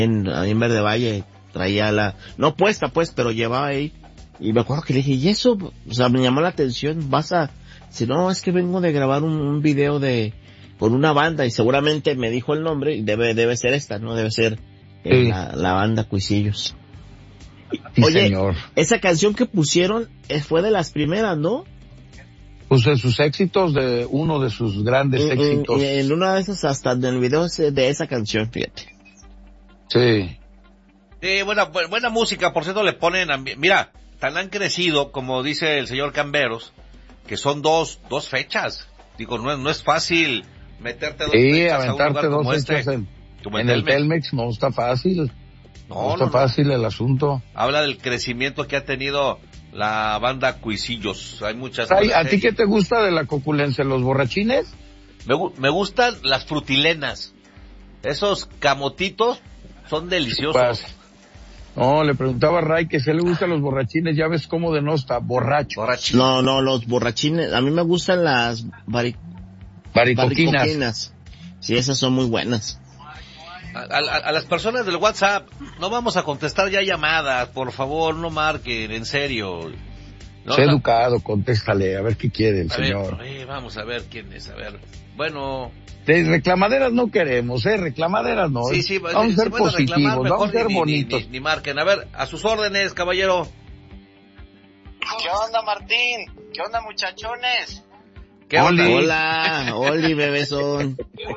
ahí en Verde Valle, traía no puesta pues, pero llevaba ahí, y me acuerdo que le dije, y eso, o sea, me llamó la atención, si no, es que vengo de grabar un video con una banda, y seguramente me dijo el nombre, y debe ser esta, ¿no? Debe ser Sí. la banda Cuisillos. Sí, Oye, señor. esa canción que pusieron fue de las primeras, ¿no? Pues de sus éxitos, de uno de sus grandes éxitos. En una de esas, hasta en el video de esa canción, fíjate. Sí. Buena música, por cierto le ponen, mira, tan han crecido, como dice el señor Camberos, que son dos fechas. Digo, no es fácil meterte dos fechas a un lugar aventarte como dos fechas en el Telmex no está fácil. No está fácil el asunto. Habla del crecimiento que ha tenido la banda Cuisillos. Hay muchas. ¿A ti qué te gusta de la coculencia? ¿Los borrachines? Me gustan las frutilenas. Esos camotitos son deliciosos. Pues, no, le preguntaba a Ray que si le gustan los borrachines, ya ves cómo de no está, borracho. No, los borrachines, a mí me gustan las baricoquinas. Sí, esas son muy buenas. A las personas del WhatsApp, no vamos a contestar ya llamadas, por favor, no marquen, en serio. No, sé educado, contéstale, a ver qué quiere el señor. Vamos a ver quién es, a ver. Bueno. De reclamaderas no queremos, reclamaderas no. Sí, vamos a ser positivos, vamos a ser bonitos. Ni marquen, a ver, a sus órdenes, caballero. ¿Qué onda, Martín? ¿Qué onda, muchachones? ¿Qué onda? Hola, Oli, bebesón.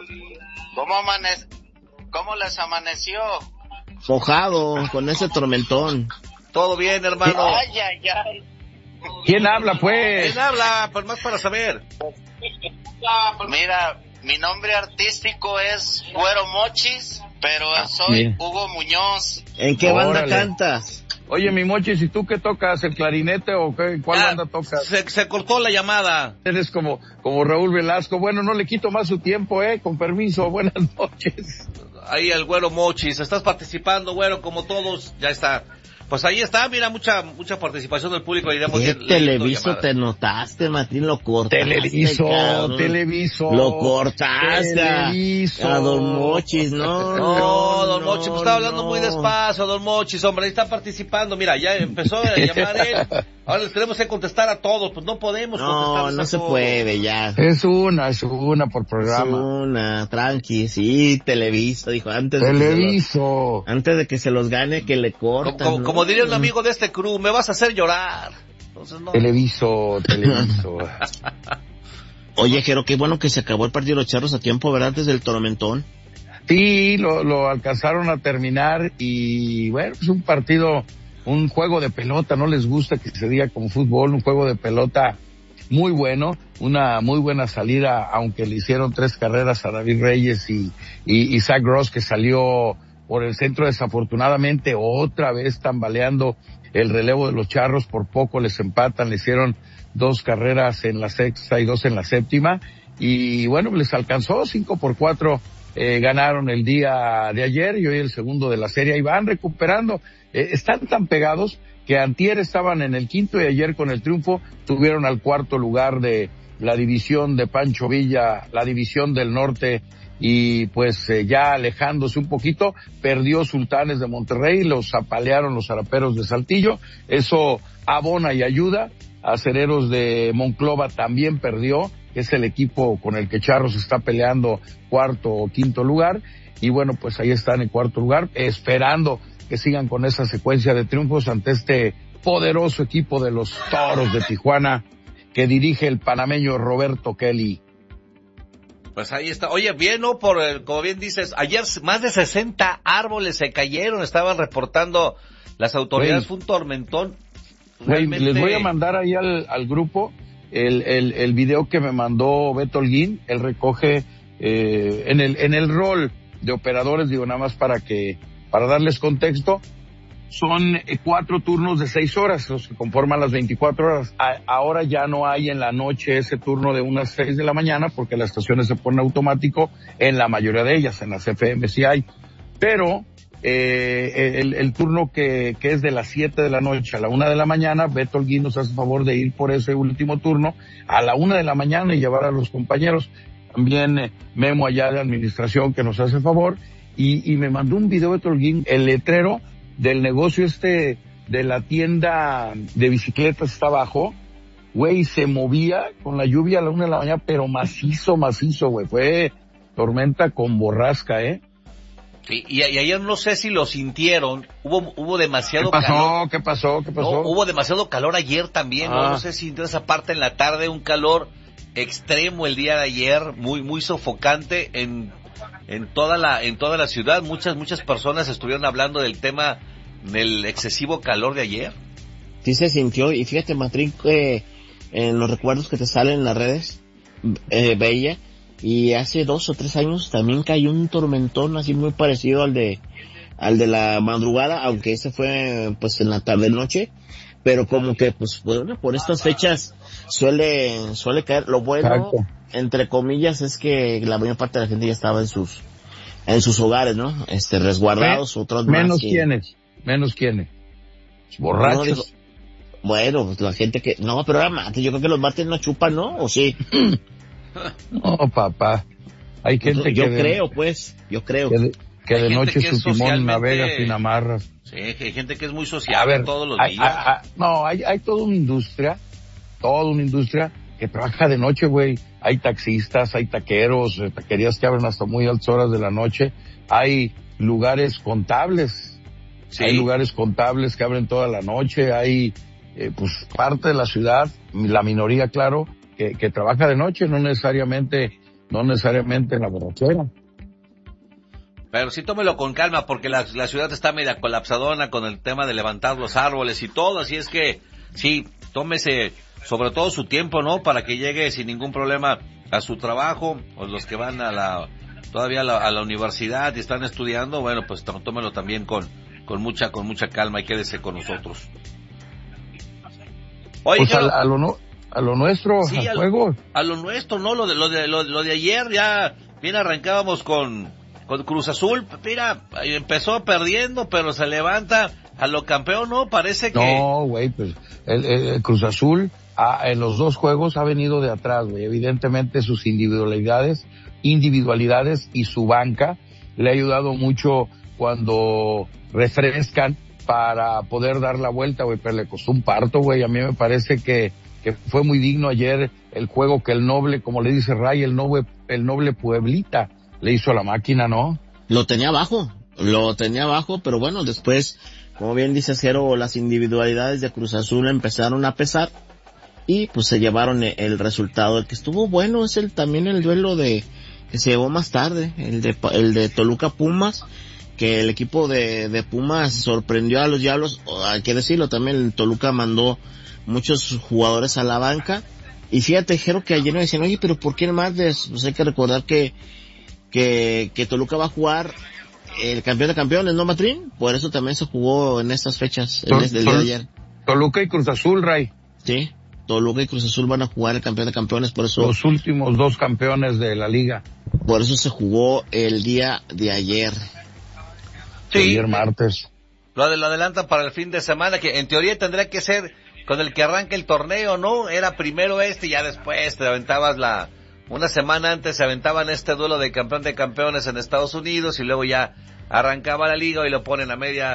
¿Cómo les amaneció? Mojado, con ese tormentón. Todo bien, hermano. Ay. ¿Quién habla, pues? ¿Quién habla? Pues más para saber. Mira, mi nombre artístico es Güero Mochis, pero soy Hugo Muñoz. ¿En qué banda cantas? Oye, mi Mochis, ¿y tú qué tocas? ¿El clarinete o qué? ¿Cuál banda tocas? Se cortó la llamada. Eres como Raúl Velasco. Bueno, no le quito más su tiempo, con permiso. Buenas noches. Ahí el Güero Mochis. Estás participando, Güero, como todos. Ya está. Pues ahí está, mira, mucha participación del público. ¿Qué Televiso te notaste, Martín? Lo cortaste. Televiso. Lo cortaste. Televiso. A Don Mochis, no. No, Don Mochis, pues estaba hablando muy despacio, Don Mochis, hombre, ahí está participando. Mira, ya empezó a llamar él. Ahora les tenemos que contestar a todos, pues no podemos contestar. No se puede, ya. Es una por programa. Es una, tranqui, sí, Televiso, dijo, antes de que se los gane, que le cortan. Como diría un amigo de este crew, me vas a hacer llorar. Entonces, no. Televiso. Oye, Jero, qué bueno que se acabó el partido de los Charros a tiempo, ¿verdad? Antes del tormentón. Sí, lo alcanzaron a terminar y bueno, es un partido, un juego de pelota, no les gusta que se diga como fútbol, un juego de pelota muy bueno, una muy buena salida, aunque le hicieron 3 carreras a David Reyes y Zach Ross, que salió por el centro, desafortunadamente otra vez tambaleando el relevo de los Charros, por poco les empatan, le hicieron 2 carreras en la sexta y 2 en la séptima, y bueno, les alcanzó 5-4, ganaron el día de ayer y hoy el segundo de la serie, y van recuperando, están tan pegados que antier estaban en el quinto y ayer con el triunfo tuvieron al cuarto lugar de la división de Pancho Villa, la división del norte, y pues ya alejándose un poquito, perdió Sultanes de Monterrey, los apalearon los Zaraperos de Saltillo, eso abona y ayuda. Acereros de Monclova también perdió, que es el equipo con el que Charros está peleando cuarto o quinto lugar, y bueno, pues ahí están en cuarto lugar, esperando que sigan con esa secuencia de triunfos ante este poderoso equipo de los Toros de Tijuana que dirige el panameño Roberto Kelly. Pues ahí está. Oye, bien, ¿no? Como bien dices, ayer más de 60 árboles se cayeron, estaban reportando las autoridades, fue un tormentón. Realmente... Les voy a mandar ahí al grupo el video que me mandó Beto Holguín. Él recoge en el rol de operadores, digo, nada más para darles contexto, son 4 turnos de 6 horas los que conforman las 24 horas. Ahora ya no hay en la noche ese turno de unas 6 de la mañana porque las estaciones se ponen automático en la mayoría de ellas, en las FM sí hay, pero el turno que es de las 7 de la noche a la 1 de la mañana, Beto Holguín nos hace favor de ir por ese último turno a la 1 de la mañana y llevar a los compañeros. También Memo allá de administración que nos hace favor. y me mandó un video de Tolguín, el letrero del negocio de la tienda de bicicletas está abajo, güey, se movía con la lluvia a la 1 de la mañana, pero macizo, güey, fue tormenta con borrasca, Sí, y ayer no sé si lo sintieron, hubo demasiado calor. ¿Qué pasó? No, hubo demasiado calor ayer también, no sé si sintió esa parte en la tarde, un calor extremo el día de ayer, muy sofocante en toda la ciudad. Muchas personas estuvieron hablando del tema del excesivo calor de ayer. Sí se sintió, y fíjate, Matrín, que en los recuerdos que te salen en las redes, veía, y hace 2 o 3 años también cayó un tormentón así muy parecido al de la madrugada, aunque ese fue pues en la tarde noche, pero como que pues bueno, por estas fechas suele caer. Lo bueno, exacto, entre comillas, es que la mayor parte de la gente ya estaba en sus hogares, ¿no? Resguardados, otros menos más menos quiénes, borrachos. No, bueno, pues la gente que, no, pero era mate, yo creo que los mates no chupan, ¿no? ¿O sí? No, papá, hay gente yo creo que de noche su timón navega sin amarras. Sí, hay gente que es muy sociable todos los días. Hay toda una industria que trabaja de noche, güey. Hay taxistas, hay taqueros, taquerías que abren hasta muy altas horas de la noche. Hay lugares contables. Sí. Hay lugares contables que abren toda la noche. Hay, pues, parte de la ciudad, la minoría, claro, que trabaja de noche, no necesariamente en la borrachera. Pero sí tómelo con calma, porque la ciudad está media colapsadona con el tema de levantar los árboles y todo, así es que sí, tómese sobre todo su tiempo, ¿no? Para que llegue sin ningún problema a su trabajo, o los que van todavía a la universidad y están estudiando, bueno, pues tómelo también con mucha calma y quédese con nosotros. Oye, pues a lo nuestro, sí, al juego. A lo nuestro, ¿no? Lo de ayer, ya bien arrancábamos con Cruz Azul. Mira, empezó perdiendo, pero se levanta a lo campeón, ¿no? Parece que... No, güey, pues el Cruz Azul en los 2 juegos ha venido de atrás, güey. Evidentemente sus individualidades y su banca le ha ayudado mucho cuando refrescan para poder dar la vuelta, güey, pero le costó un parto, güey. A mí me parece que fue muy digno ayer el juego que el noble, como le dice Ray, el noble Pueblita le hizo a la máquina, ¿no? Lo tenía abajo, pero bueno, después, como bien dice Cero, las individualidades de Cruz Azul empezaron a pesar y pues se llevaron el resultado. El que estuvo bueno es también el duelo que se llevó más tarde, el de Toluca Pumas, que el equipo de Pumas sorprendió a los Diablos. Hay que decirlo también, el Toluca mandó muchos jugadores a la banca, y fíjate, Jero, que ayer me decían, oye, pero ¿por qué el martes? Pues hay que recordar que Toluca va a jugar el campeón de campeones, ¿no, Matrín? Por eso también se jugó en estas fechas, el día de ayer. Toluca y Cruz Azul, Ray. Sí, Toluca y Cruz Azul van a jugar el campeón de campeones, por eso... Los últimos 2 campeones de la liga. Por eso se jugó el día de ayer. Sí. Ayer martes. Lo adelantan para el fin de semana, que en teoría tendría que ser con el que arranca el torneo, ¿no? Era primero y ya después te aventabas una semana antes se aventaban este duelo de campeón de campeones en Estados Unidos, y luego ya arrancaba la liga y lo ponen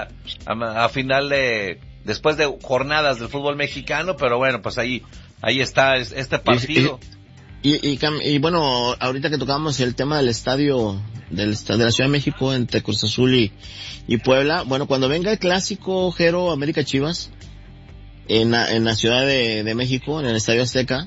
a final después de jornadas del fútbol mexicano, pero bueno, pues ahí está este partido. Y bueno, ahorita que tocamos el tema del estadio de la Ciudad de México entre Cruz Azul y Puebla, bueno, cuando venga el clásico, Jero, América Chivas, en la Ciudad de México, en el Estadio Azteca,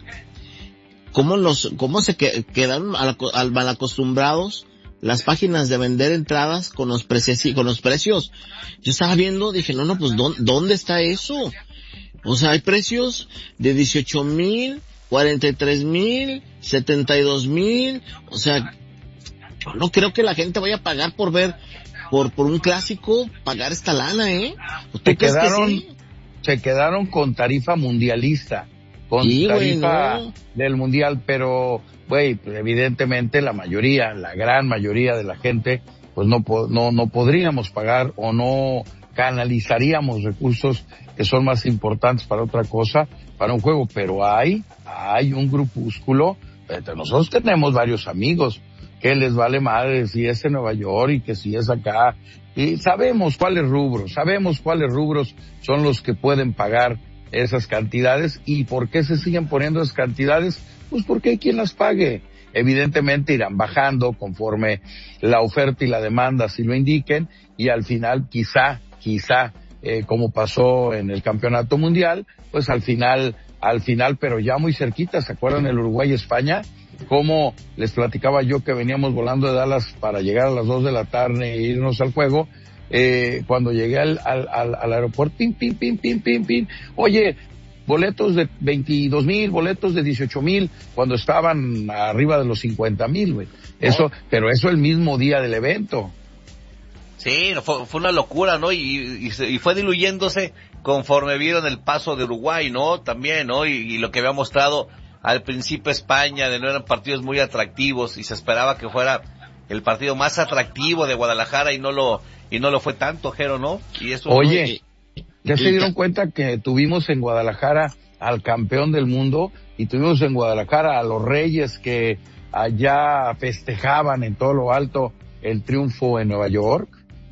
¿cómo se quedaron mal acostumbrados las páginas de vender entradas con los precios? Yo estaba viendo, dije, no, pues, ¿dónde está eso? O sea, hay precios de 18,000, 43,000, 72,000, o sea, yo no creo que la gente vaya a pagar por ver, por un clásico, pagar esta lana, ¿eh? ¿Tú crees que sí? Se quedaron con tarifa mundialista, con tarifa del mundial, pero, güey, pues evidentemente la gran mayoría de la gente, pues no podríamos pagar o no canalizaríamos recursos que son más importantes para otra cosa, para un juego, pero hay un grupúsculo, nosotros tenemos varios amigos, que les vale madre si es en Nueva York y que si es acá. Y sabemos cuáles rubros son los que pueden pagar esas cantidades. ¿Y por qué se siguen poniendo esas cantidades? Pues porque hay quien las pague. Evidentemente irán bajando conforme la oferta y la demanda así lo indiquen, y al final quizá, como pasó en el Campeonato Mundial, pues al final, pero ya muy cerquita. ¿Se acuerdan el Uruguay-España? Como les platicaba yo que veníamos volando de Dallas para llegar a las 2 de la tarde e irnos al juego, cuando llegué al aeropuerto, pin. Oye, boletos de 22,000, boletos de 18,000, cuando estaban arriba de los 50,000, güey. Eso, pero eso el mismo día del evento. Sí, fue una locura, ¿no? Y fue diluyéndose conforme vieron el paso de Uruguay, ¿no? También, ¿no? Y lo que había mostrado al principio España, de no eran partidos muy atractivos, y se esperaba que fuera el partido más atractivo de Guadalajara, y no lo fue tanto, Jero, ¿no? Y eso. Oye, ¿ya se dieron cuenta que tuvimos en Guadalajara al campeón del mundo y tuvimos en Guadalajara a los Reyes que allá festejaban en todo lo alto el triunfo en Nueva York?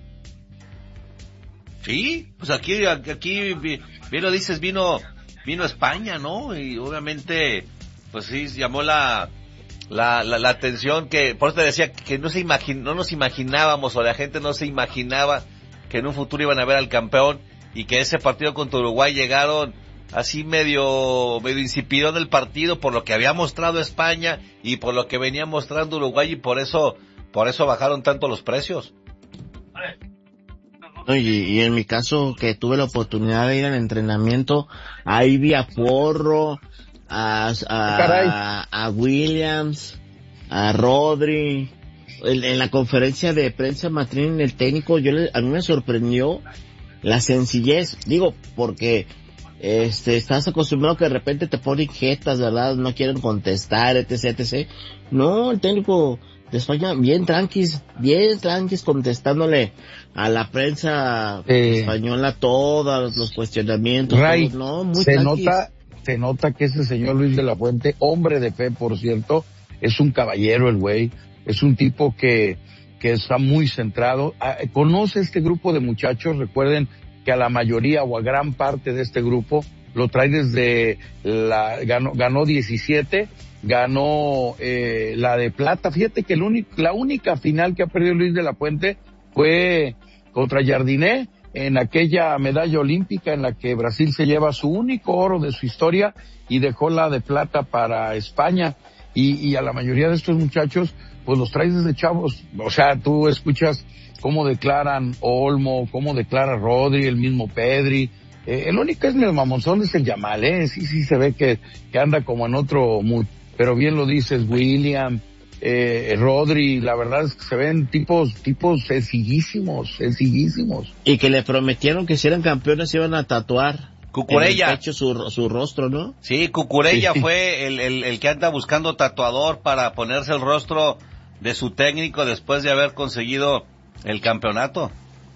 Sí, pues aquí bien lo dices, vino España, ¿no? Y obviamente, pues sí, llamó la atención, que por eso te decía que no nos imaginábamos, o la gente no se imaginaba que en un futuro iban a ver al campeón, y que ese partido contra Uruguay llegaron así medio insipidón el partido, por lo que había mostrado España y por lo que venía mostrando Uruguay, y por eso bajaron tanto los precios. Y en mi caso, que tuve la oportunidad de ir al entrenamiento, ahí vi a Porro, a Williams, a Rodri. En la conferencia de prensa Matrín, el técnico, a mí me sorprendió la sencillez, digo, porque estás acostumbrado que de repente te ponen jetas, ¿verdad? No quieren contestar, etc. No, el técnico de España, bien tranquis contestándole a la prensa española todos los cuestionamientos. Ray, todos, no, muy se tranquis. nota que ese señor Luis de la Fuente, hombre de fe, por cierto, es un caballero el güey, es un tipo que está muy centrado. Conoce este grupo de muchachos. Recuerden que a la mayoría o a gran parte de este grupo lo trae desde ganó 17, ganó la de plata. Fíjate que la única final que ha perdido Luis de la Fuente fue contra Jardiné, en aquella medalla olímpica en la que Brasil se lleva su único oro de su historia y dejó la de plata para España. Y a la mayoría de estos muchachos pues los traes desde chavos. O sea, tú escuchas cómo declaran Olmo, cómo declara Rodri, el mismo Pedri. El único es medio mamonzón es el Yamal, sí se ve que anda como en otro mood. Pero bien lo dices, William, Rodri, la verdad es que se ven tipos sencillísimos. Y que le prometieron que si eran campeones iban a tatuar Cucurella. en el pecho su rostro, ¿no? Sí, Cucurella fue el que anda buscando tatuador para ponerse el rostro de su técnico después de haber conseguido el campeonato.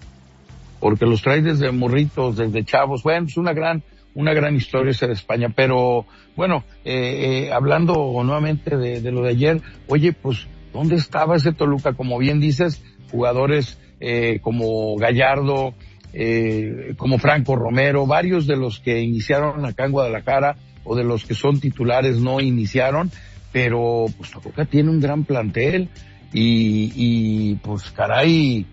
Porque los trae desde morritos, desde chavos. Bueno, es una gran historia esa de España. Pero, bueno, hablando nuevamente de lo de ayer, oye, pues, ¿dónde estaba ese Toluca? Como bien dices, jugadores como Gallardo, como Franco Romero, varios de los que iniciaron acá en Guadalajara o de los que son titulares no iniciaron, pero pues Toluca tiene un gran plantel y pues caray,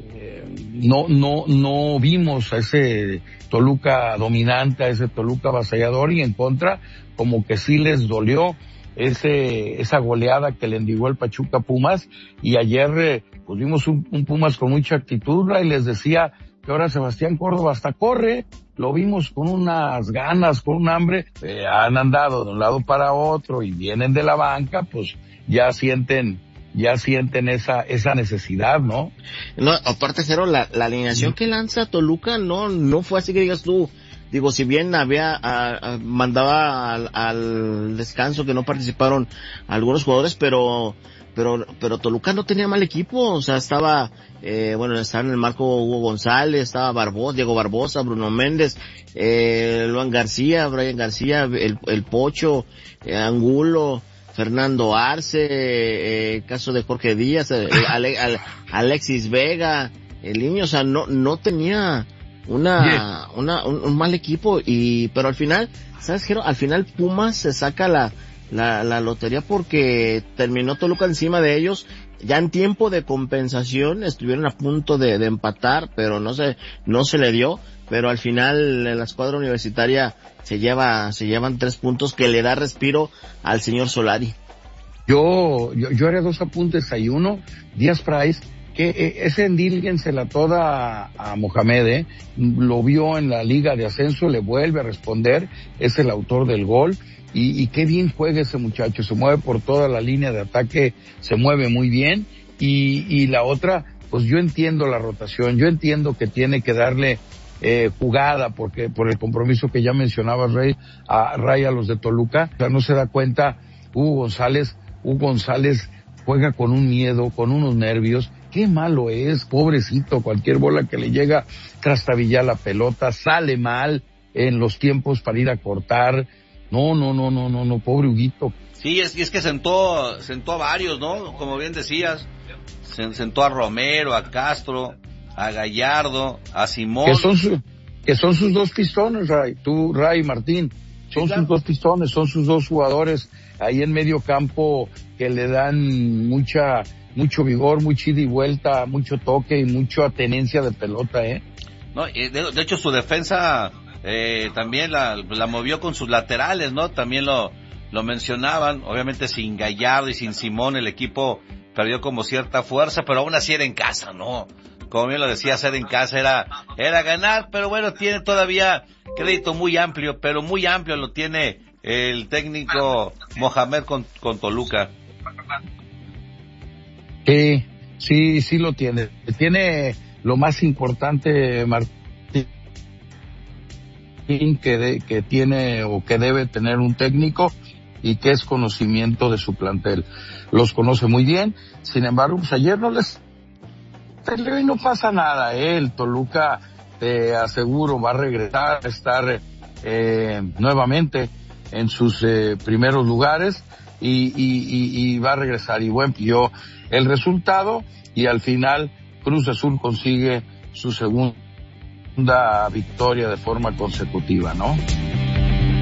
no vimos a ese Toluca dominante, a ese Toluca avasallador, y en contra como que sí les dolió esa goleada que le endilgó el Pachuca Pumas. Y ayer pues vimos un Pumas con mucha actitud, y les decía que ahora Sebastián Córdoba hasta corre, lo vimos con unas ganas, con un hambre. Han andado de un lado para otro y vienen de la banca, pues ya sienten esa necesidad, ¿no? No, aparte, Cero, la alineación que lanza Toluca no fue así que digas tú. Digo, si bien mandaba al descanso que no participaron algunos jugadores, pero Toluca no tenía mal equipo. O sea, estaba en el marco Hugo González, estaba Diego Barbosa, Bruno Méndez, Brian García, el Pocho, Angulo, Fernando Arce, caso de Jorge Díaz, Alexis Vega, el niño, o sea, no tenía un mal equipo pero al final, ¿sabes, Jero? Al final Pumas se saca la lotería porque terminó Toluca encima de ellos. Ya en tiempo de compensación estuvieron a punto de empatar, pero no se le dio. Pero al final la escuadra universitaria se llevan 3 puntos que le da respiro al señor Solari. Yo haré 2 apuntes. Hay uno, Díaz Price, que ese Endilgen se la toda a Mohamed, lo vio en la liga de ascenso, le vuelve a responder, es el autor del gol, y qué bien juega ese muchacho, se mueve por toda la línea de ataque, se mueve muy bien, y la otra, pues yo entiendo la rotación, yo entiendo que tiene que darle jugada, porque por el compromiso que ya mencionabas, Ray, a los de Toluca, o sea, no se da cuenta. Hugo González juega con un miedo, con unos nervios, qué malo es, pobrecito, cualquier bola que le llega, trastabilla la pelota, sale mal en los tiempos para ir a cortar, no, pobre Huguito. Sí, es que sentó a varios, ¿no? Como bien decías, sentó a Romero, a Castro, a Gallardo, a Simón. Que son sus 2 pistones, Ray Martín, son sus 2 pistones, son sus 2 jugadores ahí en medio campo que le dan mucho vigor, mucha ida y vuelta, mucho toque y mucha tenencia de pelota, No, de hecho su defensa también la movió con sus laterales, ¿no? También lo mencionaban, obviamente sin Gallardo y sin Simón el equipo perdió como cierta fuerza, pero aún así era en casa, ¿no? Como bien lo decía, ser en casa era ganar, pero bueno, tiene todavía crédito muy amplio, pero muy amplio lo tiene el técnico Mohamed con Toluca. Sí lo tiene. Tiene lo más importante, Martín, que tiene o que debe tener un técnico, y que es conocimiento de su plantel. Los conoce muy bien, sin embargo, pues ayer no pasa nada, el Toluca, te aseguro, va a regresar a estar nuevamente en sus primeros lugares y va a regresar. Y bueno, el resultado, y al final Cruz Azul consigue su segunda victoria de forma consecutiva, ¿no?